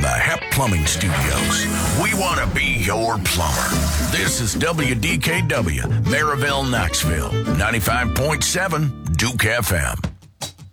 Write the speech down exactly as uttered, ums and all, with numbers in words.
the Hep Plumbing Studios. We want to be your plumber. This is W D K W, Maryville, Knoxville, ninety-five point seven Duke F M.